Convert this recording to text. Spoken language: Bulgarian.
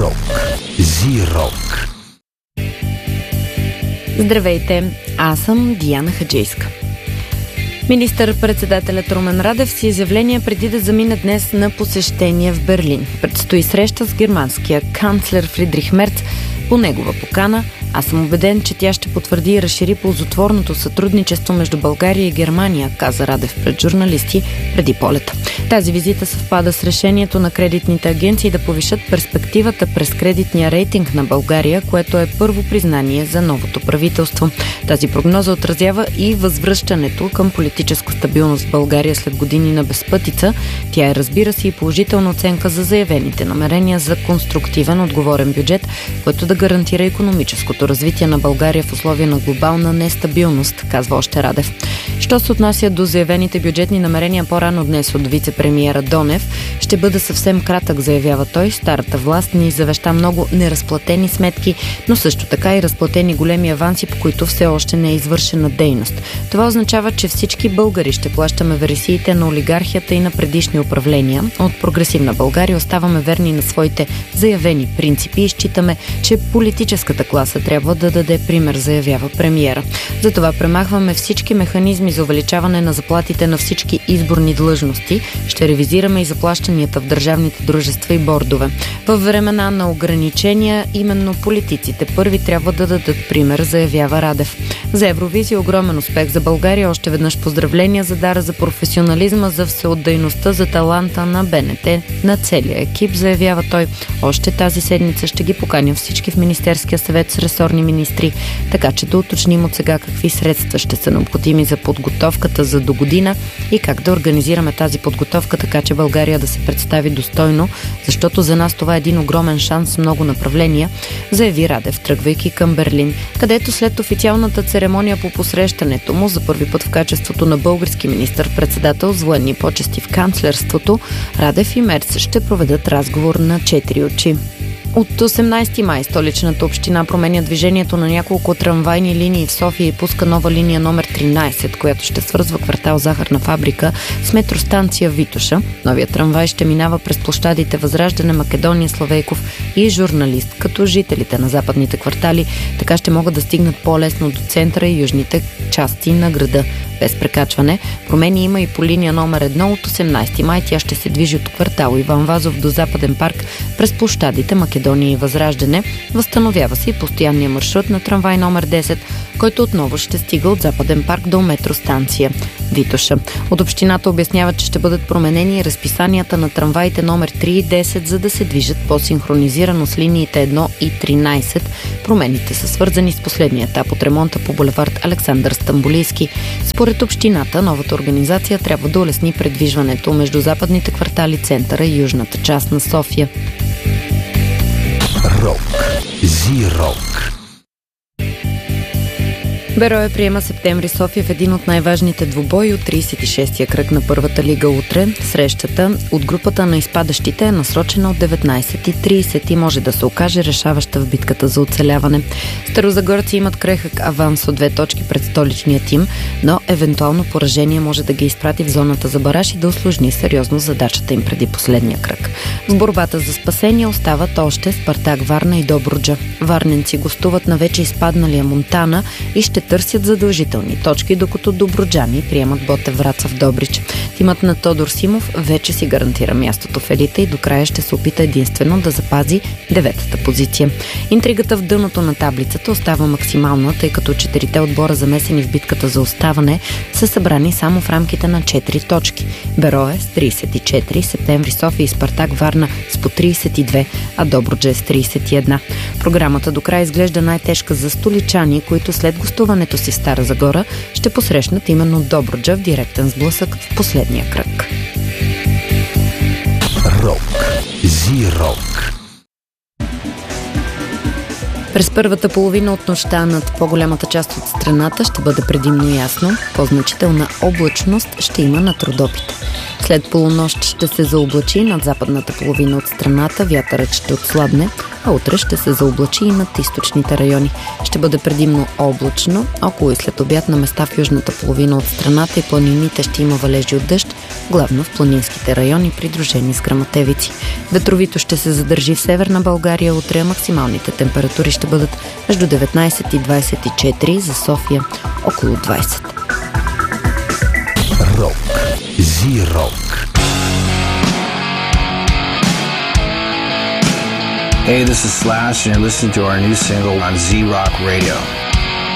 Рок. Зи-рок. Здравейте, аз съм Диана Хаджийска. Министър-председателят Румен Радев си изявление преди да замине днес на посещение в Берлин. Предстои среща с германския канцлер Фридрих Мерц по негова покана. Аз съм убеден, че тя ще потвърди и разшири ползотворното сътрудничество между България и Германия, каза Радев пред журналисти преди полета. Тази визита съвпада с решението на кредитните агенции да повишат перспективата през кредитния рейтинг на България, което е първо признание за новото правителство. Тази прогноза отразява и възвръщането към политическа стабилност в България след години на безпътица. Тя е, разбира се, и положителна оценка за заявените намерения за конструктивен, отговорен бюджет, който да гарантира икономическото развитие на България в условия на глобална нестабилност, казва още Радев. Що се отнася до заявените бюджетни намерения по-рано днес от вице-премиера Донев, ще бъде съвсем кратък, заявява той. Старата власт ни завеща много неразплатени сметки, но също така и разплатени големи аванси, по които все още не е извършена дейност. Това означава, че всички българи ще плащаме вересиите на олигархията и на предишни управления. От Прогресивна България оставаме верни на своите заявени принципи и считаме, че политическата класа трябва да даде пример, заявява премиера. Затова премахваме всички механизми за увеличаване на заплатите на всички изборни длъжности. Ще ревизираме и заплащанията в държавните дружества и бордове. Във времена на ограничения, именно политиците първи трябва да дадат пример, заявява Радев. За Евровизия огромен успех за България. Още веднъж поздравления за дара, за професионализма, за всеотдайността, за таланта на БНТ, на целия екип, заявява той. Още тази седмица ще ги поканя всички в Министерския съвет с ресорни министри, така че да уточним от сега какви средства ще са необходими за подготовката за до година и как да организираме тази подготовка, така че България да се представи достойно, защото за нас това е един огромен шанс в много направления, заяви Радев, тръгвайки към Берлин, където след официалната церемония по посрещането му за първи път в качеството на български министър-председател с военни почести в канцлерството, Радев и Мерц ще проведат разговор на 4 очи. От 18 май столичната община променя движението на няколко трамвайни линии в София и пуска нова линия номер 13, която ще свързва квартал Захарна фабрика с метростанция Витоша. Новият трамвай ще минава през площадите Възраждане, Македония, Славейков и Журналист, като жителите на западните квартали така ще могат да стигнат по-лесно до центъра и южните части на града. Без прекачване. Промени има и по линия номер 1 от 18 май. Тя ще се движи от квартал Иван Вазов до Западен парк през площадите Македония и Възраждане. Възстановява се и постоянния маршрут на трамвай номер 10, който отново ще стига от Западен парк до метростанция Витоша. От общината обясняват, че ще бъдат променени разписанията на трамваите номер 3 и 10, за да се движат по-синхронизирано с линиите 1 и 13. Промените са свързани с последния етап от ремонта по булевард Александър Стамболийски. Според общината, новата организация трябва да улесни предвижването между западните квартали, центъра и южната част на София. Рок. Зи-рок. Берое приема Септември София в един от най-важните двубои от 36-я кръг на първата лига утре. Срещата от групата на изпадащите е насрочена от 19:30 и може да се окаже решаваща в битката за оцеляване. Старозагорци имат крехък аванс от 2 точки пред столичния тим, но евентуално поражение може да ги изпрати в зоната за бараж и да усложни сериозно задачата им преди последния кръг. В борбата за спасение остават още Спартак Варна и Добруджа. Варненци гостуват на вече изпадналия Монтана и ще търсят задължителни точки, докато добруджани приемат Ботев Враца в Добрич. Тимът на Тодор Симов вече си гарантира мястото в елита и до края ще се опита единствено да запази 9-та позиция. Интригата в дъното на таблицата остава максимална, тъй като 4-те отбора, замесени в битката за оставане, са събрани само в рамките на 4 точки. Берое с 34, Септември София и Спартак Варна с по 32, а Добруджа с 31. Програмата до края изглежда най-тежка за столичани, които след гостуването си в Стара Загора ще посрещнат именно Добруджа в директен сблъсък в последния кръг. Рок. Зи-рок. През първата половина от нощта над по-голямата част от страната ще бъде предимно ясно. По-значителна облачност ще има над Родопите. След полунощ ще се заоблачи над западната половина от страната, вятърът ще отслабне, а утре ще се заоблачи и над източните райони. Ще бъде предимно облачно, около и след обяд на места в южната половина от страната и планините ще има валежи от дъжд, главно в планинските райони, придружени с гръмотевици. Ветровито ще се задържи в северна България утре, а максималните температури ще бъдат между 19 и 24, за София около 20. Рок. Z-Rock. Hey, this is Slash, and you're listening to our new single on Z-Rock Radio.